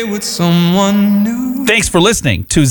with someone new. Thanks for listening to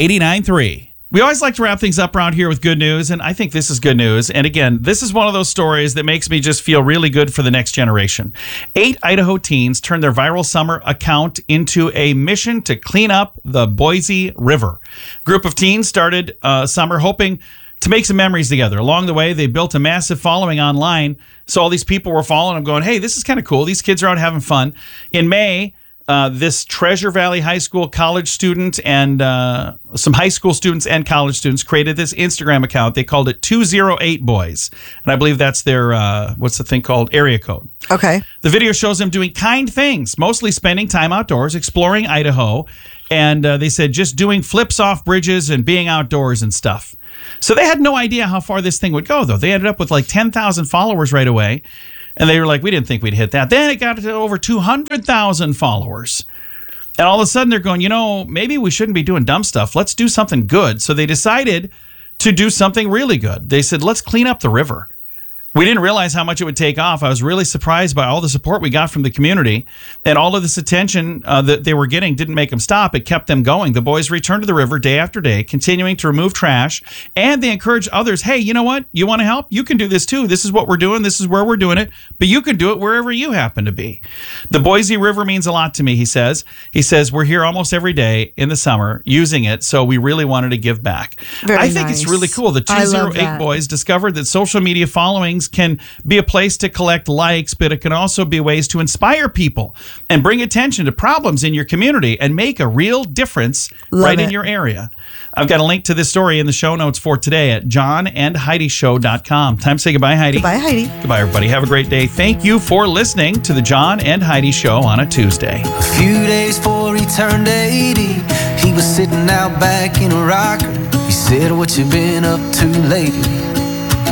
Z89.3. We always like to wrap things up around here with good news, and I think this is good news. And again, this is one of those stories that makes me just feel really good for the next generation. 8 Idaho teens turned their viral summer account into a mission to clean up the Boise River. A group of teens started summer hoping to make some memories together. Along the way, they built a massive following online. So all these people were following them going, hey, this is kind of cool. These kids are out having fun. In May, this Treasure Valley High School college student and some high school students and college students created this Instagram account. They called it 208 Boys. And I believe that's their, what's the thing called? Area code. Okay. The video shows them doing kind things, mostly spending time outdoors, exploring Idaho. And they said just doing flips off bridges and being outdoors and stuff. So they had no idea how far this thing would go, though. They ended up with like 10,000 followers right away. And they were like, we didn't think we'd hit that. Then it got to over 200,000 followers. And all of a sudden they're going, maybe we shouldn't be doing dumb stuff. Let's do something good. So they decided to do something really good. They said, let's clean up the river. We didn't realize how much it would take off. I was really surprised by all the support we got from the community, and all of this attention that they were getting didn't make them stop. It kept them going. The boys returned to the river day after day, continuing to remove trash, and they encouraged others, hey, you know what? You want to help? You can do this too. This is what we're doing. This is where we're doing it, but you can do it wherever you happen to be. The Boise River means a lot to me, he says. He says, we're here almost every day in the summer using it, so we really wanted to give back. I think it's really cool. The 208 Boys discovered that social media followings can be a place to collect likes, but it can also be ways to inspire people and bring attention to problems in your community and make a real difference in your area. I've got a link to this story in the show notes for today at johnandheidishow.com. Time to say goodbye, Heidi. Goodbye, Heidi. Goodbye, everybody. Have a great day. Thank you for listening to the John and Heidi Show on a Tuesday. A few days before he turned 80, he was sitting out back in a rocker. He said, what you been up to lately?